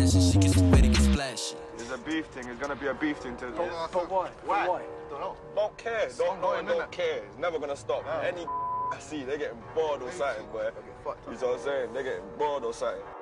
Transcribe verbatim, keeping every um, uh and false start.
fashion. She gets wet, it gets splashy. It's a beef thing. It's gonna be a beef thing to. But, but why? Why? But why? Don't know. Don't care. Don't know. going, Don't innit? care. It's never gonna stop. Yeah. Any I see, they're getting bored or something, boy. Fucked up. You know what I'm saying? They're getting bored or something.